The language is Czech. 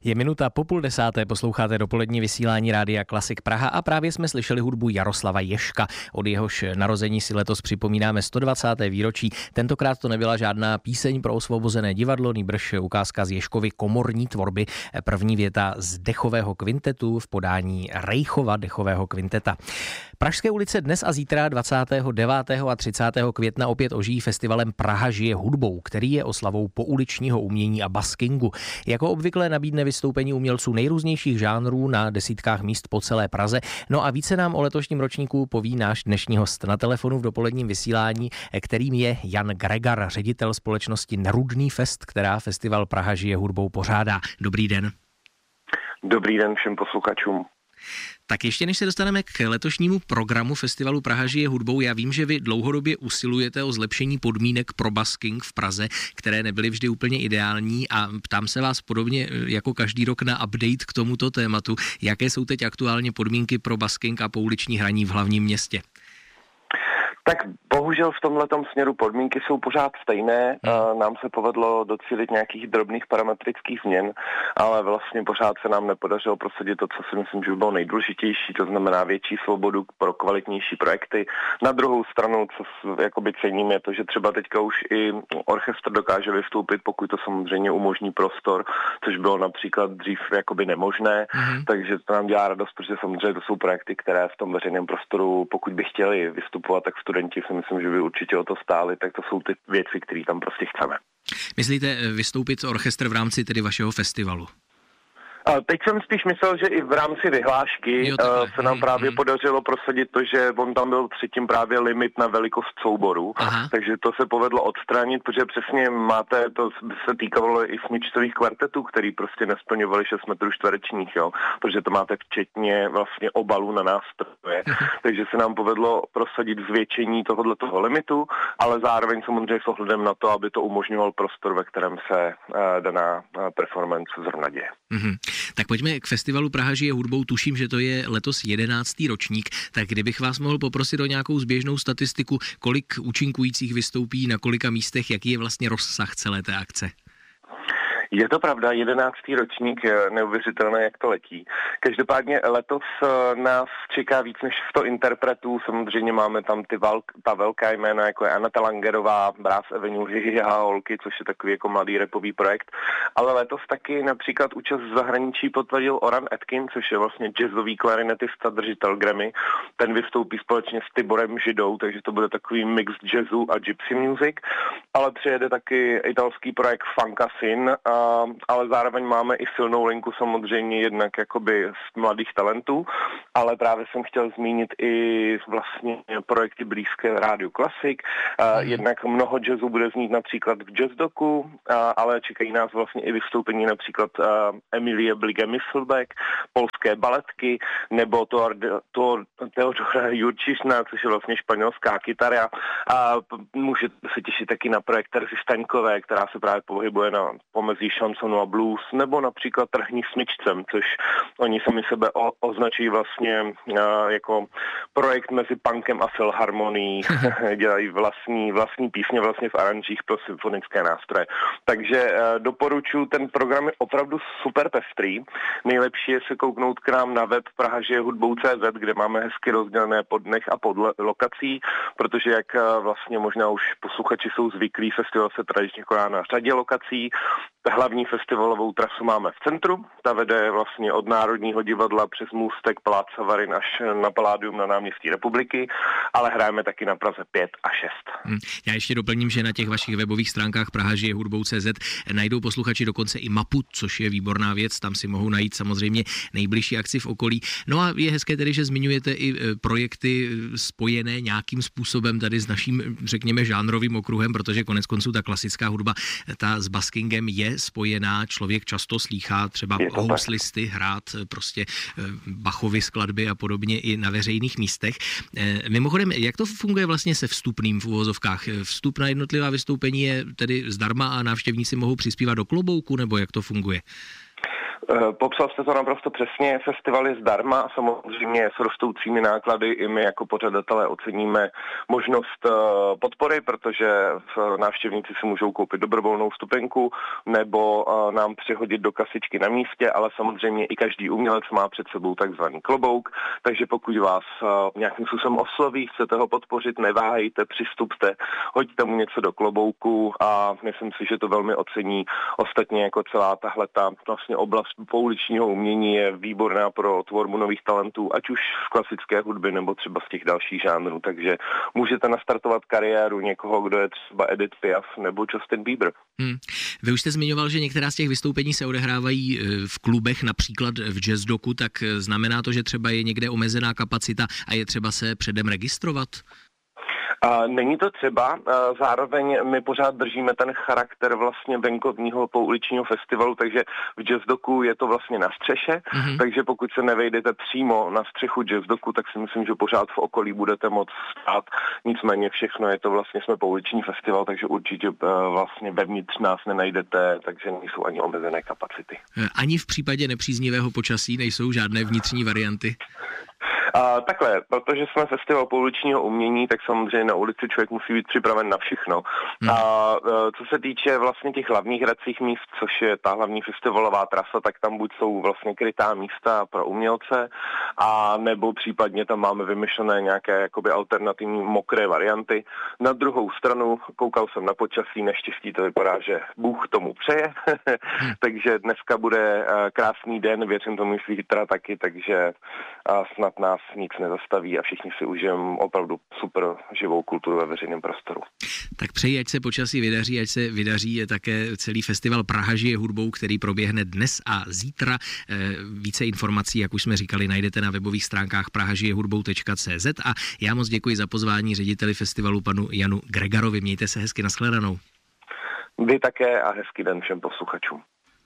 Je minuta po 9:30, posloucháte dopolední vysílání Rádia Klasik Praha a právě jsme slyšeli hudbu Jaroslava Ježka. Od jehož narození si letos připomínáme 120. výročí. Tentokrát to nebyla žádná píseň pro osvobozené divadlo, nýbrž ukázka z Ježkovy komorní tvorby. První věta z dechového kvintetu v podání Rejchova dechového kvinteta. Pražské ulice dnes a zítra 29. a 30. května opět ožijí festivalem Praha žije hudbou, který je oslavou pouličního umění a baskingu. Jako obvykle nabídne vystoupení umělců nejrůznějších žánrů na desítkách míst po celé Praze. No a více nám o letošním ročníku poví náš dnešní host na telefonu v dopoledním vysílání, kterým je Jan Gregar, ředitel společnosti Nerudný fest, která festival Praha žije hudbou pořádá. Dobrý den. Dobrý den všem posluchačům. Tak ještě než se dostaneme k letošnímu programu festivalu Praha žije hudbou, já vím, že vy dlouhodobě usilujete o zlepšení podmínek pro basking v Praze, které nebyly vždy úplně ideální, a ptám se vás podobně jako každý rok na update k tomuto tématu. Jaké jsou teď aktuálně podmínky pro basking a pouliční hraní v hlavním městě? Tak bohužel v tomhletom směru podmínky jsou pořád stejné. Nám se povedlo docílit nějakých drobných parametrických změn, ale vlastně pořád se nám nepodařilo prosadit to, co si myslím, že by bylo nejdůležitější, to znamená větší svobodu pro kvalitnější projekty. Na druhou stranu, co jakoby cením, je to, že třeba teďka už i orchestr dokáže vystoupit, pokud to samozřejmě umožní prostor, což bylo například dřív jakoby nemožné, takže to nám dělá radost, protože samozřejmě to jsou projekty, které v tom veřejném prostoru, pokud by chtěli vystupovat, tak studenti si myslím, že by určitě o to stáli, tak to jsou ty věci, které tam prostě chceme. Myslíte vystoupit orchestr v rámci tedy vašeho festivalu? Teď jsem spíš myslel, že i v rámci vyhlášky se nám právě podařilo prosadit to, že on tam byl třetím právě limit na velikost souboru, takže to se povedlo odstranit, protože přesně máte, to se týkalo i smyčcových kvartetů, který prostě nesplňovali 6 metrů čtverečních, jo, protože to máte včetně vlastně obalů na nástroje, takže se nám povedlo prosadit zvětšení tohoto limitu, ale zároveň samozřejmě s ohledem na to, aby to umožňoval prostor, ve kterém se daná performance zrovna děje. Tak pojďme k festivalu Praha žije hudbou. Tuším, že to je letos 11. ročník, tak kdybych vás mohl poprosit o nějakou zběžnou statistiku, kolik účinkujících vystoupí, na kolika místech, jaký je vlastně rozsah celé té akce? Je to pravda, 11. ročník, je neuvěřitelné, jak to letí. Každopádně letos nás čeká víc než 100 interpretů, samozřejmě máme tam ta velká jména, jako je Aneta Langerová, Brass Avenue, Hihiha Holky, což je takový jako mladý rapový projekt, ale letos taky například účast v zahraničí potvrdil Oran Atkin, což je vlastně jazzový klarinetista, držitel Grammy. Ten vystoupí společně s Tiborem Židou, takže to bude takový mix jazzu a gypsy music, ale přijede taky italský projekt Funkasin, ale zároveň máme i silnou linku samozřejmě jednak jakoby z mladých talentů, ale právě jsem chtěl zmínit i vlastně projekty blízké Rádiu Klasik. Jednak mnoho jazzu bude znít například v Jazz Doku, ale čekají nás vlastně i vystoupení například Emilie Blige-Misselbeck, polské baletky, nebo Teodora Jurčišna, což je vlastně španělská kytara. A můžete se těšit taky na projekt Terezy Staňkové, která se právě pohybuje na pomezí šansonu a blues, nebo například Trhní smyčcem, což oni sami sebe označují vlastně jako projekt mezi punkem a filharmonií. Dělají vlastní písně vlastně v aranžích pro symfonické nástroje. Takže doporučuji, ten program je opravdu super pestrý. Nejlepší je se kouknout k nám na web prahažijehudbou.cz, kde máme hezky rozdělené po dnech a podle lokací, protože jak vlastně možná už posluchači jsou zvyklí, festival se tradičně koná na řadě lokací. Hlavní festivalovou trasu máme v centru, ta vede vlastně od Národního divadla přes můstek Palác Savarin až na Paládium na náměstí Republiky, ale hrajeme taky na Praze 5 a 6. Já ještě doplním, že na těch vašich webových stránkách prahažijehudbou.cz najdou posluchači dokonce i mapu, což je výborná věc, tam si mohou najít samozřejmě nejbližší akci v okolí. No a je hezké tedy, že zmiňujete i projekty spojené nějakým způsobem tady s naším, řekněme, žánrovým okruhem, protože konec konců ta klasická hudba, ta s baskingem je spojená, člověk často slýchá třeba houslisty hrát prostě Bachovy skladby a podobně i na veřejných místech. Mimochodem, jak to funguje vlastně se vstupným v uvozovkách? Vstup na jednotlivá vystoupení je tedy zdarma a návštěvníci mohou přispívat do klobouku, nebo jak to funguje? Popsal jste to naprosto přesně. Festival je zdarma a samozřejmě s rostoucími náklady i my jako pořadatelé oceníme možnost podpory, protože návštěvníci si můžou koupit dobrovolnou vstupenku nebo nám přihodit do kasičky na místě, ale samozřejmě i každý umělec má před sebou takzvaný klobouk, takže pokud vás nějakým způsobem osloví, chcete ho podpořit, neváhejte, přistupte, hoďte mu něco do klobouku a myslím si, že to velmi ocení. Ostatně jako celá tahleta vlastně oblast pouličního umění je výborná pro tvorbu nových talentů, ať už z klasické hudby nebo třeba z těch dalších žánrů, takže můžete nastartovat kariéru někoho, kdo je třeba Edith Piaf nebo Justin Bieber. Vy už jste zmiňoval, že některá z těch vystoupení se odehrávají v klubech, například v Jazz Doku, tak znamená to, že třeba je někde omezená kapacita a je třeba se předem registrovat? Není to třeba, zároveň my pořád držíme ten charakter vlastně venkovního pouličního festivalu, takže v Jazz Doku je to vlastně na střeše, takže pokud se nevejdete přímo na střechu Jazz Doku, tak si myslím, že pořád v okolí budete moct stát, nicméně všechno je to vlastně, jsme pouliční festival, takže určitě vlastně vevnitř nás nenajdete, takže nejsou ani omezené kapacity. Ani v případě nepříznivého počasí nejsou žádné vnitřní varianty? Takhle, protože jsme festival pouličního umění, tak samozřejmě na ulici člověk musí být připraven na všechno. A co se týče vlastně těch hlavních hracích míst, což je ta hlavní festivalová trasa, tak tam buď jsou vlastně krytá místa pro umělce, a nebo případně tam máme vymyšlené nějaké jakoby alternativní mokré varianty. Na druhou stranu, koukal jsem na počasí, neštěstí to vypadá, že Bůh tomu přeje, takže dneska bude krásný den, věřím tomu, že zítra taky, takže snad nás nic nezastaví a všichni si užijeme opravdu super živou kulturu ve veřejném prostoru. Tak přeji, ať se počasí vydaří, ať se vydaří také celý festival Praha žije hudbou, který proběhne dnes a zítra. Více informací, jak už jsme říkali, najdete na webových stránkách prahajihudbou.cz a já moc děkuji za pozvání řediteli festivalu panu Janu Gregarovi. Mějte se hezky, nashledanou. Vy také a hezký den všem posluchačům.